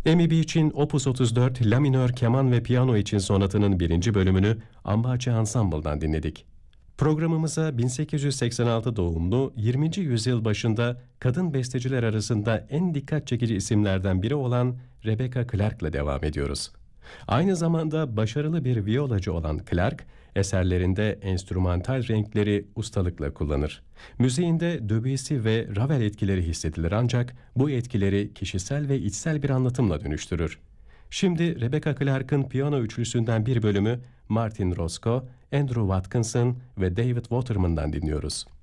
Amy Beach'in Opus 34 La minör keman ve piyano için sonatının 1. bölümünü Ambaci Ensemble'dan dinledik. Programımıza 1886 doğumlu 20. yüzyıl başında kadın besteciler arasında en dikkat çekici isimlerden biri olan Rebecca Clark'la devam ediyoruz. Aynı zamanda başarılı bir viyolacı olan Clark, eserlerinde enstrümantal renkleri ustalıkla kullanır. Müziğinde Debussy ve Ravel etkileri hissedilir ancak bu etkileri kişisel ve içsel bir anlatımla dönüştürür. Şimdi Rebecca Clark'ın piyano üçlüsünden bir bölümü Martin Roscoe, Andrew Watkinson ve David Waterman'dan dinliyoruz.